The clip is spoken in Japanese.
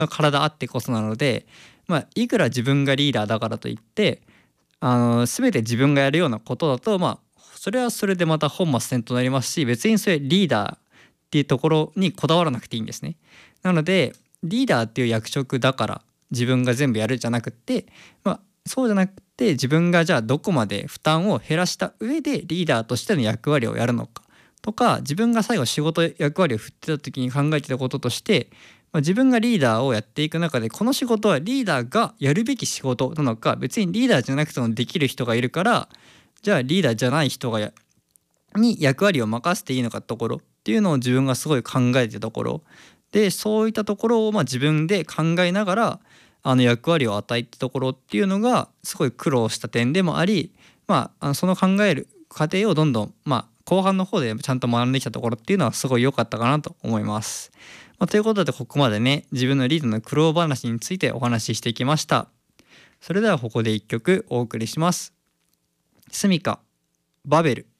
体あってこそなので、いくら自分がリーダーだからといって全て自分がやるようなことだとそれはそれでまた本末転倒になりますし、別にそれリーダーっていうところにこだわらなくていいんですね。なのでリーダーっていう役職だから自分が全部やるじゃなくって、そうじゃなくて自分がじゃあどこまで負担を減らした上でリーダーとしての役割をやるのかとか、自分が最後仕事役割を振ってた時に考えてたこととして、自分がリーダーをやっていく中でこの仕事はリーダーがやるべき仕事なのか、別にリーダーじゃなくてもできる人がいるからじゃあリーダーじゃない人に役割を任せていいのかってところっていうのを自分がすごい考えてたところで、そういったところを自分で考えながら役割を与えたところっていうのがすごい苦労した点でもあり、その考える過程をどんどん後半の方でちゃんと学んできたところっていうのはすごい良かったかなと思います。ということでここまでね、自分のリーダーの苦労話についてお話ししてきました。それではここで一曲お送りします。スミカ、バベル。